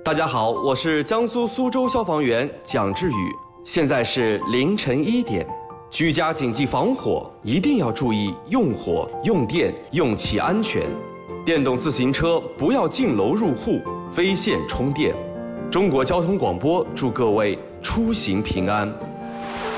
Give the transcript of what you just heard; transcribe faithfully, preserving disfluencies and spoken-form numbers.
大家好，我是江苏苏州消防员蒋志宇。现在是凌晨一点，居家紧急防火一定要注意用火、用电、用气安全。电动自行车不要进楼入户，非线充电。中国交通广播祝各位出行平安。